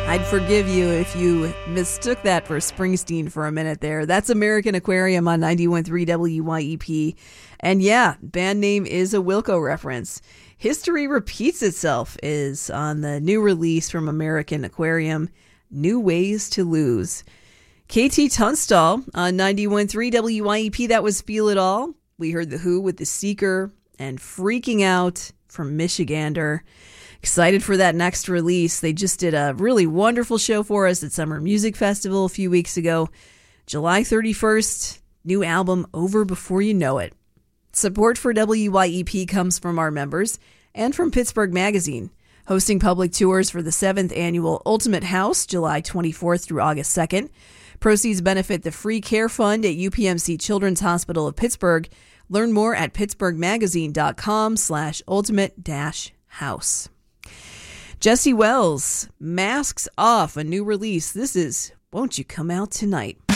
I'd forgive you if you mistook that for Springsteen for a minute there. That's American Aquarium on 91.3 WYEP. And yeah, band name is a Wilco reference. History Repeats Itself is on the new release from American Aquarium, New Ways to Lose. KT Tunstall on 91.3 WYEP, that was Feel It All. We heard The Who with The Seeker and Freaking Out from Michigander. Excited for that next release. They just did a really wonderful show for us at Summer Music Festival a few weeks ago. July 31st, new album Over Before You Know It. Support for WYEP comes from our members and from Pittsburgh Magazine, hosting public tours for the 7th annual Ultimate House, July 24th through August 2nd. Proceeds benefit the Free Care Fund at UPMC Children's Hospital of Pittsburgh. Learn more at pittsburghmagazine.com/ultimate-house. Jesse Wells, Masks Off, a new release. This is Won't You Come Out Tonight.